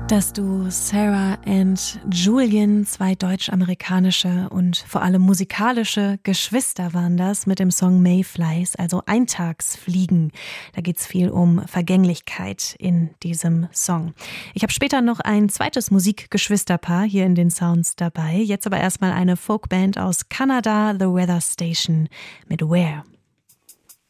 Das Duo Sarah and Julian, zwei deutsch-amerikanische und vor allem musikalische Geschwister waren das mit dem Song Mayflies, also Eintagsfliegen. Da geht's viel um Vergänglichkeit in diesem Song. Ich habe später noch ein zweites Musikgeschwisterpaar hier in den Sounds dabei. Jetzt aber erstmal eine Folkband aus Kanada, The Weather Station mit Where.